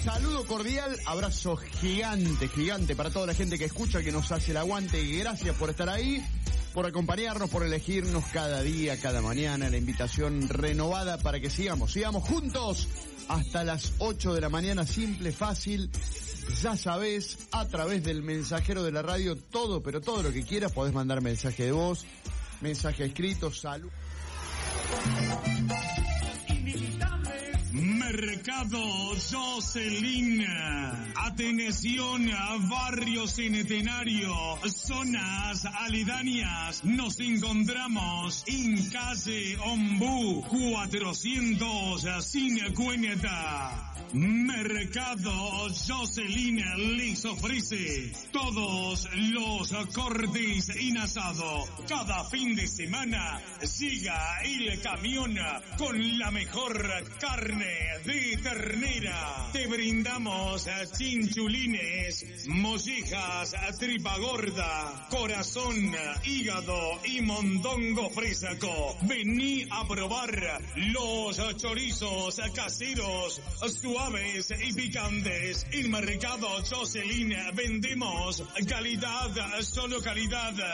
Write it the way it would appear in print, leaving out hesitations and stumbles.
Saludo cordial, abrazo gigante para toda la gente que escucha, que nos hace el aguante, y gracias por estar ahí, por acompañarnos, por elegirnos cada día, cada mañana. La invitación renovada para que sigamos juntos hasta las 8 de la mañana, simple, fácil, ya sabés, a través del mensajero de la radio, todo lo que quieras. Podés mandar mensaje de voz, mensaje escrito, salud. Mercado Jocelyn. Atención a Barrio Centenario, zonas aledañas. Nos encontramos en calle Ombú 450. Mercado Jocelyn les ofrece todos los cortes en asado. Cada fin de semana llega el camión con la mejor carne de ternera. Te brindamos chinchulines, mollejas, tripa gorda, corazón, hígado y mondongo fresco. Vení a probar los chorizos caseros, suaves y picantes. En Mercado Jocelyn vendemos calidad, solo calidad.